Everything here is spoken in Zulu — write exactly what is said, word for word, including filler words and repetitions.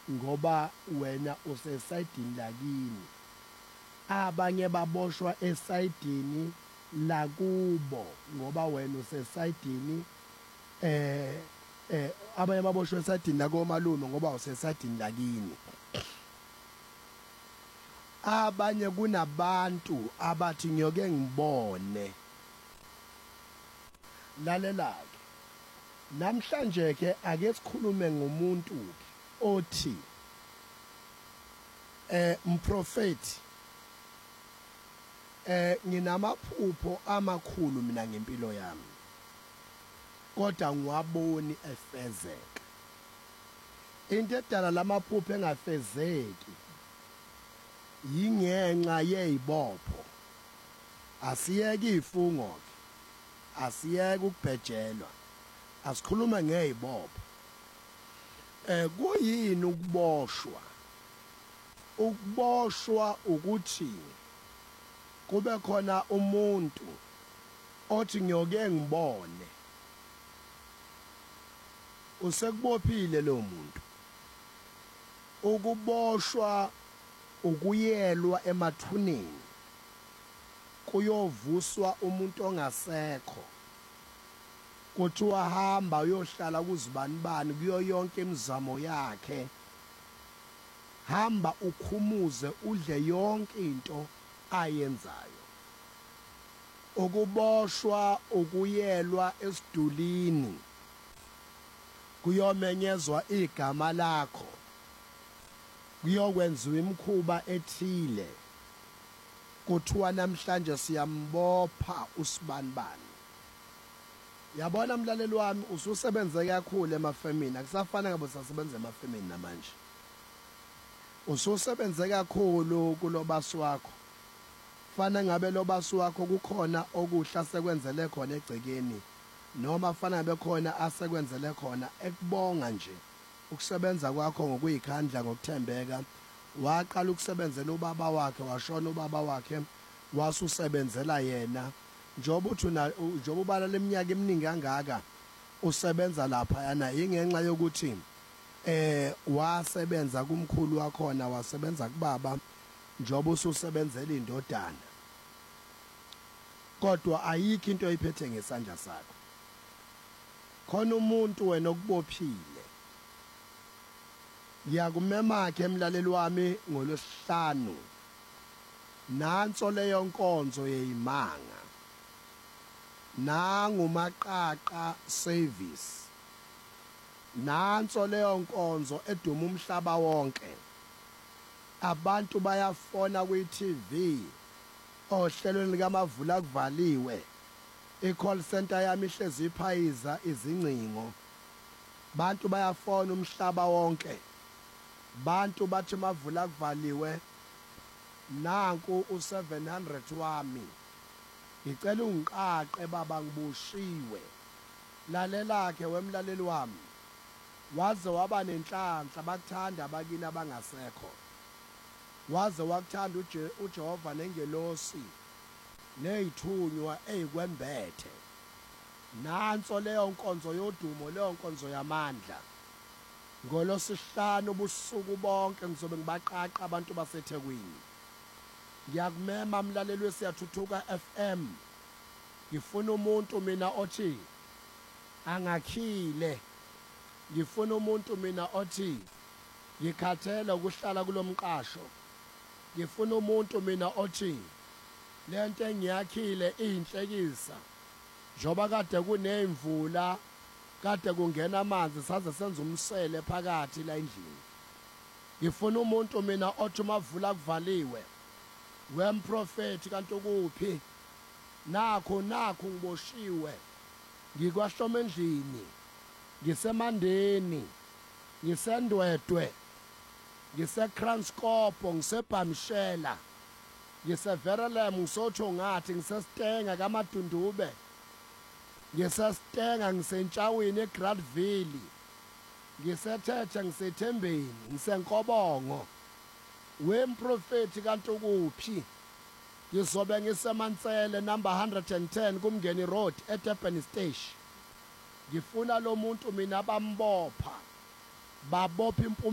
ngoba wena usesayidini lakini, abanye baboshwa esayidini lakubo ngoba wena usesayidini eh eh abanye baboshwe esayidini lakomalume ngoba usesayidini lakini. Abanye kunabantu abathi ngiyoke ngibone. Lalela-ke, namhlanje ke ake sikhulume ngomuntu othi eh umprofeti eh nginamaphupho amakhulu mina ngempilo yami, kodwa ngiwaboni efezeka. Into edala lamaphupho engafezeki yingenxa yezibopho. Asiyeke ifungo, asiyeke ukubhejelwa, asikhuluma ngezibopho. Eh kuyini ukuboshwa? Ukuboshwa ukuthi kube khona umuntu othi ngiyoke ngibone, usekubophile lo muntu. Ukuboshwa ukuyelwa emathuneni, kuyovuswa umuntu ongasekho, kuthiwa hamba uyohlala kuzibanibani kuyo yonke imizamo yakhe, hamba ukhumuze udle yonke into ayenzayo. Ukuboshwa ukuyelwa esidulini, kuyomenyezwa igama lakho, kuyokwenziwa imikhuba ethile, kuthiwa namhlanje siyambopha usibanibani. Yabona mlaleli wami, ususebenze kakhulu emafemini, akusafana ngabo sasebenza emafemini namanje. Ususebenze kakhulu kulobasi wakho, fana ngabe lobasi wakho kukhona okuhla sekwenzele khona egcekeni, noma fana ngabe khona asekwenzele khona ekubonga nje ukusebenza kwakho ngokuyikhandla ngokuthembeka. Waqala ukusebenzela ubaba wakhe, washona ubaba wakhe, wasusebenzela yena. Njoba uthi njoba ubala leminyaka eminingi kangaka usebenza lapha yana, ingenxa yokuthi eh wasebenza kumkhulu wakhona, wasebenza kubaba, njoba ususebenzela indodana. Kodwa ayikho into oyiphethe ngesandla sakho. Khona umuntu wena okubophile. Ngiyakumema ke emlaleli wami ngolosihlanu. Nanso leyo nkonzo yeyimanga. Nangu maqaqa service. Nanso leyo nkonzo eduma umhlaba wonke. Abantu bayafona kwi-T V, ohlelweni likamavula kuvaliwe. I-call center yami ihlezi iphayiza izingcingo. Bantu bayafona umhlaba wonke. Bantu bathi mavula kuvaliwe, nanku u seven hundred wami. Ngicela ungiqaqe baba, ngibushiwe. Lalela ke wemlaleli wami. Waze waba nenhlanhla bakuthanda abakini abangasekho. Waze wakuthanda uJehova nengelosi nezithunywa ezikwembethe. Nanso leyo nkonzo yodumo, leyo nkonzo yamandla. Ngolosihlanu ubusuku bonke ngizobe ngibaqaqa abantu baseThekwini. Ngiyakumema mlaleli wesiyathuthuka F M. Ngifuna umuntu mina othi angakhile. Ngifuna umuntu mina othi ngikhathele ukuhlala kulomqasho. Ngifuna umuntu mina othi lento engiyakhile inhlekisa. Njoba kade kunemvula, kade kungena amanzi saze senza umsele phakathi la endlini. Ngifuna umuntu mina othi mavula kuvaliwe, wemprofeti kanti ukuphi? Nakho nakho ngiboshiwe. Ngikwahloma endlini, ngisemandeni, ngisendwedwe, ngiseKranskop, ngisebhamshela, ngiseVerelem, ngisotho ngathi, ngisesitenga kaMadundube, ngisesitenga, ngisentshawini eGradville, ngisethethe, ngisethembeni, ngisenkobongo. Wemprofeti kanti ukuphi? Ngizobe ngisemansele number one hundred ten kuMngeni Road eDurban Station. Ngifuna lo muntu mina abambopha, babopha